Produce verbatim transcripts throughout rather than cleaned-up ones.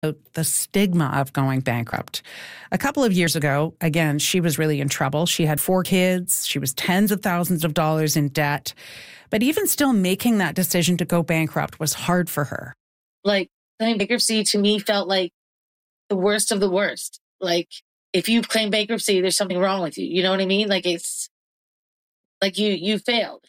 the stigma of going bankrupt. A couple of years ago, again, she was really in trouble. She had four kids. She was tens of thousands of dollars in debt. But even still, making that decision to go bankrupt was hard for her. Like, claiming bankruptcy to me felt like the worst of the worst. Like, if you claim bankruptcy, there's something wrong with you. You know what I mean? Like, it's like you you failed.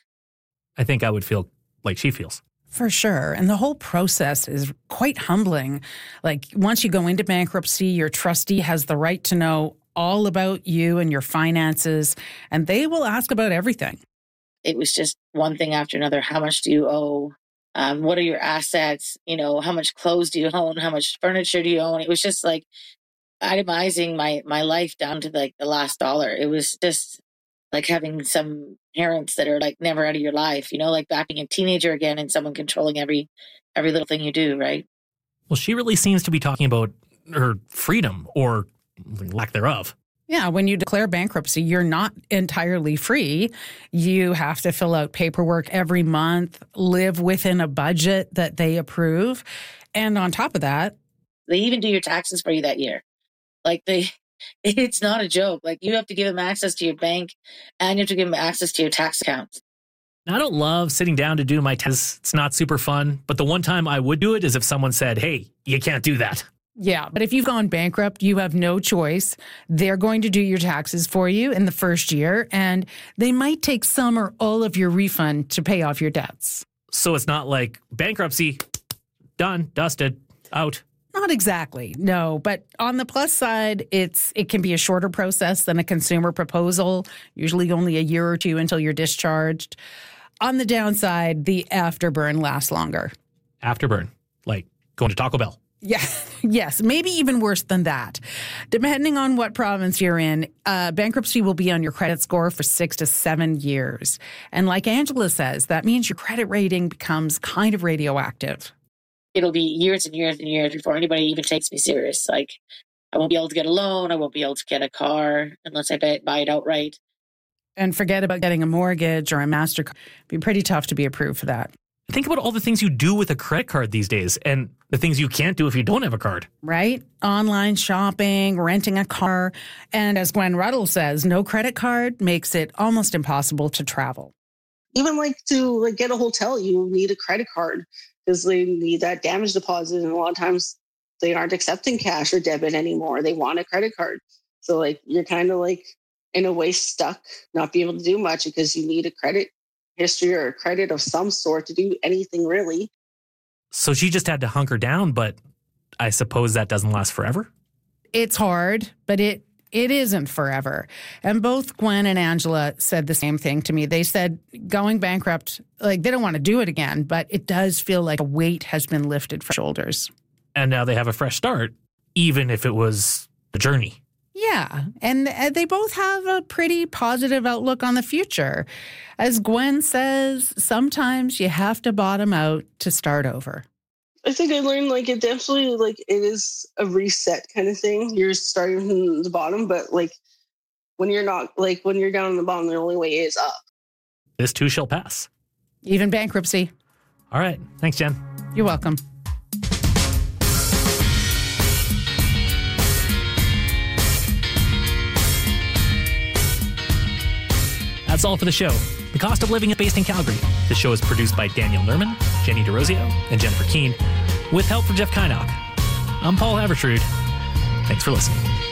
I think I would feel like she feels. For sure. And the whole process is quite humbling. Like, once you go into bankruptcy, your trustee has the right to know all about you and your finances, and they will ask about everything. It was just one thing after another. How much do you owe? Um, what are your assets? You know, how much clothes do you own? How much furniture do you own? It was just like itemizing my, my life down to like the last dollar. It was just like having some parents that are like never out of your life, you know, like back being a teenager again and someone controlling every every little thing you do, right? Well, she really seems to be talking about her freedom or lack thereof. Yeah, when you declare bankruptcy, you're not entirely free. You have to fill out paperwork every month, live within a budget that they approve. And on top of that, they even do your taxes for you that year. Like they... It's not a joke. Like, you have to give them access to your bank and you have to give them access to your tax accounts. I don't love sitting down to do my tests. It's not super fun. But the one time I would do it is if someone said, hey, you can't do that. Yeah, but if you've gone bankrupt, you have no choice. They're going to do your taxes for you in the first year, and they might take some or all of your refund to pay off your debts. So it's not like bankruptcy, done, dusted, out. Not exactly, no. But on the plus side, it's it can be a shorter process than a consumer proposal, usually only a year or two until you're discharged. On the downside, the afterburn lasts longer. Afterburn? Like going to Taco Bell? Yeah, yes, maybe even worse than that. Depending on what province you're in, uh, bankruptcy will be on your credit score for six to seven years. And like Angela says, that means your credit rating becomes kind of radioactive. It'll be years and years and years before anybody even takes me serious. Like, I won't be able to get a loan. I won't be able to get a car unless I buy it, buy it outright. And forget about getting a mortgage or a MasterCard. It'd be pretty tough to be approved for that. Think about all the things you do with a credit card these days and the things you can't do if you don't have a card. Right? Online shopping, renting a car. And as Gwen Ruddle says, no credit card makes it almost impossible to travel. Even like to like get a hotel, you need a credit card because they need that damage deposit. And a lot of times they aren't accepting cash or debit anymore. They want a credit card. So like you're kind of like in a way stuck, not being able to do much because you need a credit history or a credit of some sort to do anything really. So she just had to hunker down, but I suppose that doesn't last forever? It's hard, but it it isn't forever. And both Gwen and Angela said the same thing to me. They said going bankrupt, like they don't want to do it again, but it does feel like a weight has been lifted from shoulders. And now they have a fresh start, even if it was a journey. Yeah, and they both have a pretty positive outlook on the future. As Gwen says, sometimes you have to bottom out to start over. I think I learned like it definitely like it is a reset kind of thing. You're starting from the bottom, but like when you're not like when you're down on the bottom, the only way is up. This too shall pass. Even bankruptcy. All right. Thanks, Jen. You're welcome. That's all for the show. The Cost of Living is based in Calgary. The show is produced by Daniel Lerman, Jenny DeRosio, and Jennifer Keane, with help from Jeff Kynock. I'm Paul Havertrud. Thanks for listening.